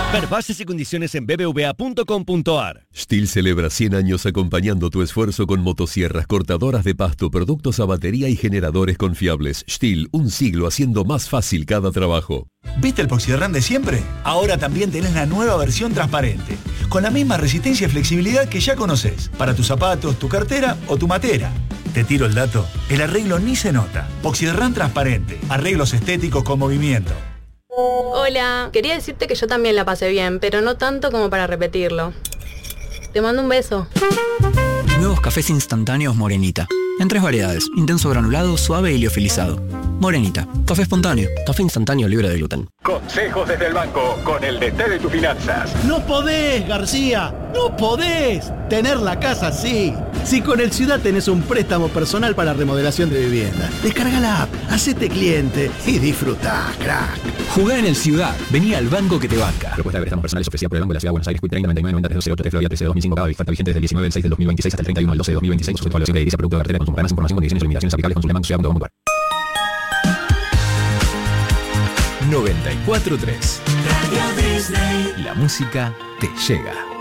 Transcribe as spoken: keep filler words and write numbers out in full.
Ver bases y condiciones en b b v a punto com punto a r. Stihl celebra cien años acompañando tu esfuerzo con motosierras, cortadoras de pasto, productos a batería y generadores confiables. Stihl, un siglo haciendo más fácil cada trabajo. ¿Viste el Poxyderran de siempre? Ahora también tenés la nueva versión transparente, con la misma resistencia y flexibilidad que ya conoces, para tus zapatos, tu cartera o tu matera. Te tiro el dato, el arreglo ni se nota. Poxyderran transparente, arreglos estéticos con movimiento. Hola, quería decirte que yo también la pasé bien, pero no tanto como para repetirlo. Te mando un beso. Nuevos cafés instantáneos Morenita. En tres variedades, intenso granulado, suave y liofilizado. Morenita, café espontáneo, café instantáneo libre de gluten. Consejos desde el banco, con el D T de tus finanzas. No podés, García, no podés tener la casa así. Si con el Ciudad tenés un préstamo personal para remodelación de vivienda, descarga la app, hacete cliente y disfrutá, crack. Jugá en el Ciudad, vení al banco que te banca. Propuesta de préstamos personales ofrecida por el Banco de la Ciudad de Buenos Aires, treinta noventa y nueve noventa tres cero tres Florida trece dos mil cinco, cada oferta vigente desde el diecinueve del seis del dos mil veintiséis hasta el treinta y uno del doce del dos mil veintiséis, sujeto a evaluación de edilicia, producto de cartera de consumo. Para más información, condiciones y limitaciones aplicables, consulte banco ciudad punto com punto a r. noventa y cuatro punto tres. Radio Disney. La música te llega.